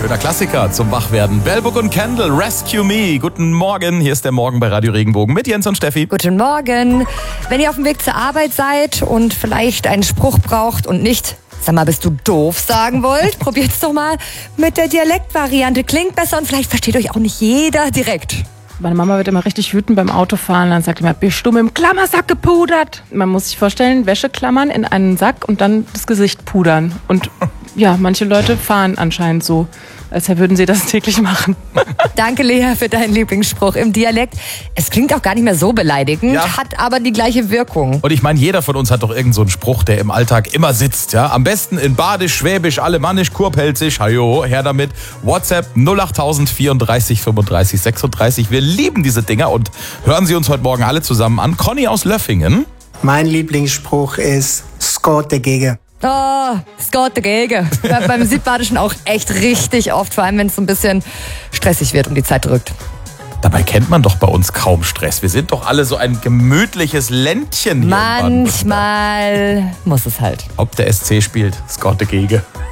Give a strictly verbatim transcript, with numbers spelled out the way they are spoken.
Schöner Klassiker zum Wachwerden. Bellbook und Candle, Rescue Me. Guten Morgen, hier ist der Morgen bei Radio Regenbogen mit Jens und Steffi. Guten Morgen. Wenn ihr auf dem Weg zur Arbeit seid und vielleicht einen Spruch braucht und nicht, sag mal, bist du doof, sagen wollt, probiert's doch mal mit der Dialektvariante. Klingt besser und vielleicht versteht euch auch nicht jeder direkt. Meine Mama wird immer richtig wütend beim Autofahren. Dann sagt immer, bist du mit dem Klammersack gepudert? Man muss sich vorstellen, Wäscheklammern in einen Sack und dann das Gesicht pudern. Und ja, manche Leute fahren anscheinend so, als würden sie das täglich machen. Danke, Lea, für deinen Lieblingsspruch im Dialekt. Es klingt auch gar nicht mehr so beleidigend, Ja. hat aber die gleiche Wirkung. Und ich meine, jeder von uns hat doch irgend so einen Spruch, der im Alltag immer sitzt. Ja? Am besten in Badisch, Schwäbisch, Alemannisch, Kurpelzisch. Hajo, her damit. WhatsApp null acht tausend vierunddreißig fünfunddreißig sechsunddreißig. Wir lieben diese Dinger und hören Sie uns heute Morgen alle zusammen an. Conny aus Löffingen. Mein Lieblingsspruch ist Scott dagegen. Oh, es geht dagegen. Hört beim Südbadischen auch echt richtig oft, vor allem wenn es so ein bisschen stressig wird und die Zeit drückt. Dabei kennt man doch bei uns kaum Stress. Wir sind doch alle so ein gemütliches Ländchen hier in Baden-Württemberg. Manchmal muss es halt. Ob der S C spielt, Scott dagegen.